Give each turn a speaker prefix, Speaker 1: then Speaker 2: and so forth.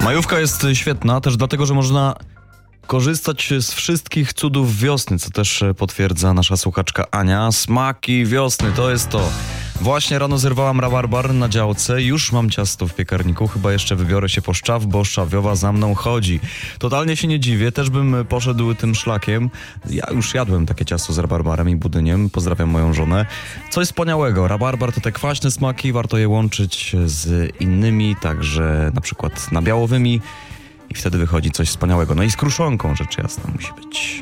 Speaker 1: Majówka jest świetna też dlatego, że można korzystać z wszystkich cudów wiosny, co też potwierdza nasza słuchaczka Ania. Smaki wiosny, to jest to. Właśnie rano zerwałam rabarbar na działce, już mam ciasto w piekarniku, chyba jeszcze wybiorę się po szczaw, bo szczawiowa za mną chodzi. Totalnie się nie dziwię, też bym poszedł tym szlakiem. Ja już jadłem takie ciasto z rabarbarem i budyniem, pozdrawiam moją żonę. Coś wspaniałego, rabarbar to te kwaśne smaki, warto je łączyć z innymi, także na przykład nabiałowymi i wtedy wychodzi coś wspaniałego. No i z kruszonką rzecz jasna musi być.